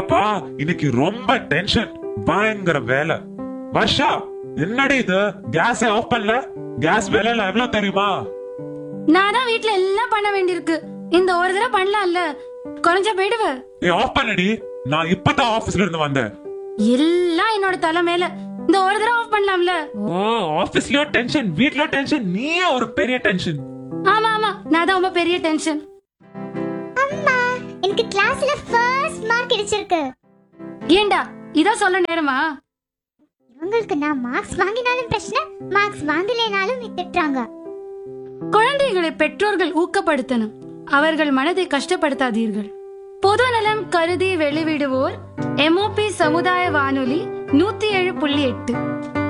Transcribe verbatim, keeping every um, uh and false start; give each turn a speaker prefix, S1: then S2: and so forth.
S1: அப்பா இன்னைக்கு ரொம்ப டென்ஷன், பயங்கர வேலை. வர்ஷா, என்னடி இது கேஸ் ஆஃப் பண்ணல? கேஸ் விலை எவ்வளவு தெரியுமா?
S2: நான் தான் வீட்ல எல்லாம் பண்ண வேண்டியிருக்கு. இந்த ஒரு தடவை பண்ணலாம்ல, குறைஞ்ச போயிடுவ.
S1: ஏ ஆஃப் பண்ணடி, நான் இப்பதான் ஆபீஸ்ல இருந்து வந்தேன்.
S2: எல்லாம் என்னோட தலை மேல. இந்த ஒரு தடவை ஆஃப் பண்ணலாம்ல.
S1: ஓ, ஆபீஸ்லயோ டென்ஷன், வீட்லயோ டென்ஷன், நீயே ஒரு பெரிய டென்ஷன்.
S2: ஆமா ஆமா, நான் தான் ரொம்ப பெரிய டென்ஷன்.
S3: அம்மா, எனக்கு கிளாஸ்ல ஃபர்ஸ்ட் மார்க் கிடைச்சிருக்கு.
S2: ஏண்டா இதோ சொல்ல நேரமா?
S3: இவங்களுக்கு நான் மார்க்ஸ் வாங்கினாலும் பிரச்சனை, மார்க்ஸ் வாங்கலைனாலும் திட்டுறாங்க.
S2: குழந்தைகளை பெற்றோர்கள் ஊக்கப்படுத்தணும், அவர்கள் மனதை கஷ்டப்படுத்தாதீர்கள். பொது நலம் கருதி வெளிவிடுவோர் எம்ஓபி சமுதாய வானொலி நூத்தி ஏழு புள்ளி எட்டு.